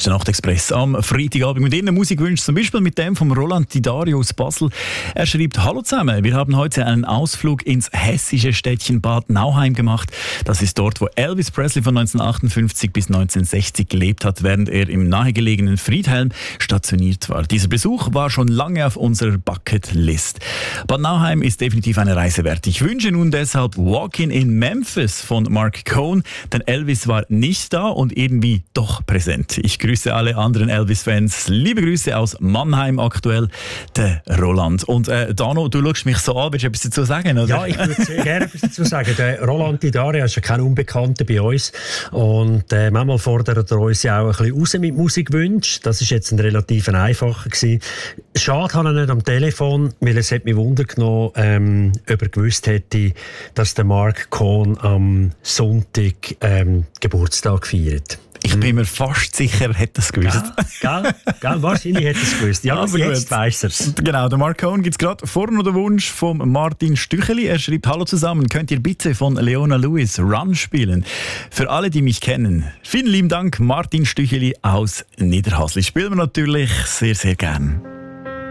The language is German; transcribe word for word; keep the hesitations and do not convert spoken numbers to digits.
der Nachtexpress am Freitagabend mit Ihnen Musikwünschen, zum Beispiel mit dem von Roland Didario aus Basel. Er schreibt: Hallo zusammen, wir haben heute einen Ausflug ins hessische Städtchen Bad Nauheim gemacht. Das ist dort, wo Elvis Presley von neunzehnhundertachtundfünfzig bis neunzehnhundertsechzig gelebt hat, während er im nahegelegenen Friedhelm stationiert war. Dieser Besuch war schon lange auf unserer Bucketlist. Bad Nauheim ist definitiv eine Reise wert. Ich wünsche nun deshalb Walking in Memphis von Mark Cohn, denn Elvis war nicht da und irgendwie doch präsent. Ich grüße alle anderen Elvis-Fans. Liebe Grüße aus Mannheim aktuell, der Roland. Und äh, Dano, du schaust mich so an, willst du etwas dazu sagen? Oder? Ja, ich würde sehr gerne etwas dazu sagen. Der Roland Didario ist ja kein Unbekannter bei uns und äh, manchmal fordert er uns ja auch ein bisschen raus mit Musikwünschen. Das ist jetzt ein relativ einfacher gewesen. Schade habe ich nicht am Telefon, weil es hat mich Wunder genommen, ähm, ob er gewusst hätte, dass der Mark Cohn am Sonntag ähm, Geburtstag feiert. Ich bin mir fast sicher, er hätte das gewusst. Ja, gell? Gell? Wahrscheinlich hätte es gewusst. Ja, aber jetzt weiss er es. Genau, der Mark Cohn gibt es gerade vor noch den Wunsch von Martin Stücheli. Er schreibt: Hallo zusammen, könnt ihr bitte von Leona Lewis Run spielen? Für alle, die mich kennen. Vielen lieben Dank, Martin Stücheli aus Niederhasli. Spielen wir natürlich sehr, sehr gern.